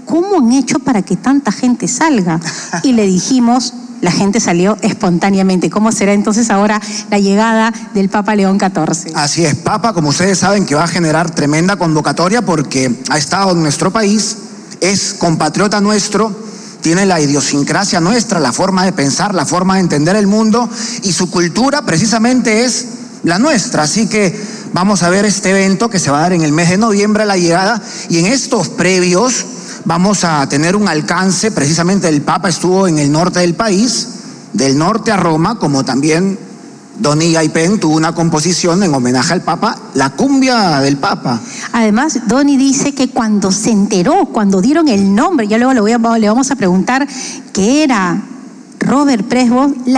¿cómo han hecho para que tanta gente salga? Y le dijimos, la gente salió espontáneamente. ¿Cómo será entonces ahora la llegada del Papa León XIV? Así es, Papa, como ustedes saben, que va a generar tremenda convocatoria porque ha estado en nuestro país, es compatriota nuestro, tiene la idiosincrasia nuestra, la forma de pensar, la forma de entender el mundo, y su cultura precisamente es la nuestra. Así que vamos a ver este evento que se va a dar en el mes de noviembre, la llegada, y en estos previos vamos a tener un alcance. Precisamente el Papa estuvo en el norte del país, del norte a Roma, como también Donny Gaipen tuvo una composición en homenaje al Papa, la cumbia del Papa. Además, Donny dice que cuando se enteró, cuando dieron el nombre, ya luego le vamos a preguntar, que era Robert Presbot,